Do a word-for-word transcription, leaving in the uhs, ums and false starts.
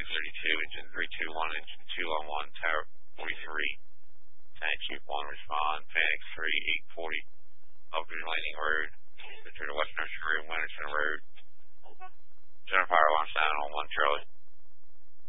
thirty-two, engine three two one, engine two on one, tower forty-three. Tank Chief one, respond. Phoenix three, eight forty, Oakridge Landing Road. Enter to Western Ocean Road, Winterton Road.